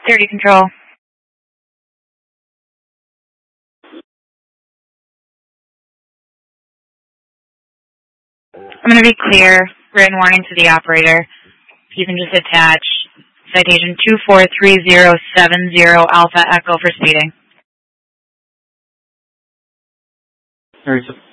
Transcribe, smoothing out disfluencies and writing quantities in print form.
30 control. I'm going to be clear. Written warning to the operator. If you can just attach citation 243070 Alpha Echo for speeding.